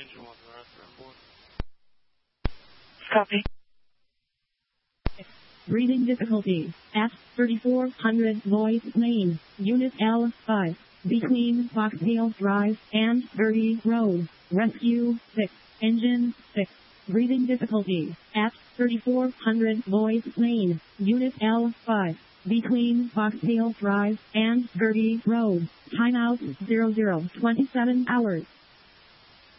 Engine 1, Roger, on board. Copy. Breathing difficulties at 3400 Lloyd Lane, Unit L5, between Foxtail Drive and Birdie Road, Rescue 6, Engine 6. Breathing difficulties at 3400 Lloyd Lane, Unit L5, between Foxtail Drive and Birdie Road. Timeout 0027 hours.